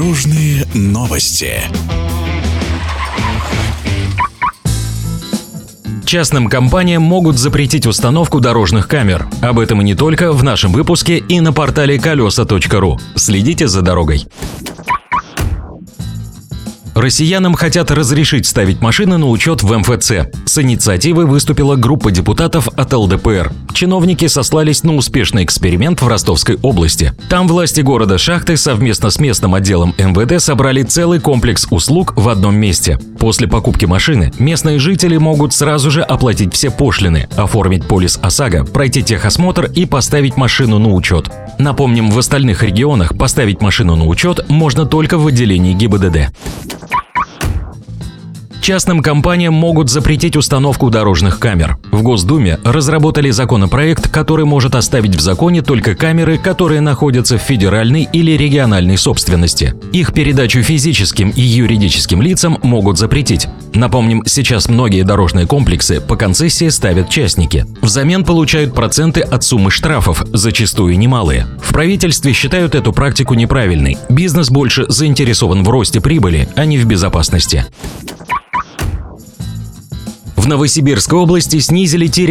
Дорожные новости. Частным компаниям могут запретить установку дорожных камер. Об этом и не только в нашем выпуске и на портале колеса.ру. Следите за дорогой. Россиянам хотят разрешить ставить машины на учет в МФЦ. С инициативой выступила группа депутатов от ЛДПР. Чиновники сослались на успешный эксперимент в Ростовской области. Там власти города Шахты совместно с местным отделом МВД собрали целый комплекс услуг в одном месте. После покупки машины местные жители могут сразу же оплатить все пошлины, оформить полис ОСАГО, пройти техосмотр и поставить машину на учет. Напомним, в остальных регионах поставить машину на учет можно только в отделении ГИБДД. Частным компаниям могут запретить установку дорожных камер. В Госдуме разработали законопроект, который может оставить в законе только камеры, которые находятся в федеральной или региональной собственности. Их передачу физическим и юридическим лицам могут запретить. Напомним, сейчас многие дорожные комплексы по концессии ставят частники. Взамен получают проценты от суммы штрафов, зачастую немалые. В правительстве считают эту практику неправильной. Бизнес больше заинтересован в росте прибыли, а не в безопасности. В Новосибирской области снизили